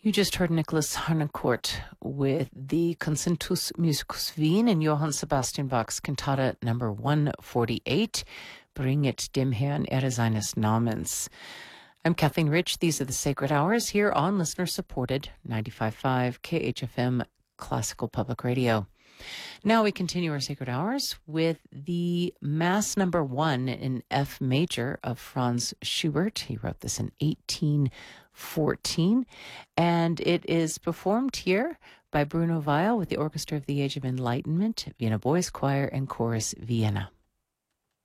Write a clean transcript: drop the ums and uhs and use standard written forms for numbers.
You just heard Nicholas Harnoncourt with the Concertus Musicus Wien in Johann Sebastian Bach's Cantata number 148, Bring it dem Herrn Ehre seines Namens. I'm Kathleen Rich. These are the Sacred Hours here on listener-supported 95.5 KHFM Classical Public Radio. Now we continue our Sacred Hours with the Mass number 1 in F major of Franz Schubert. He wrote this in 1814, and it is performed here by Bruno Weil with the Orchestra of the Age of Enlightenment, Vienna Boys Choir, and Chorus Vienna.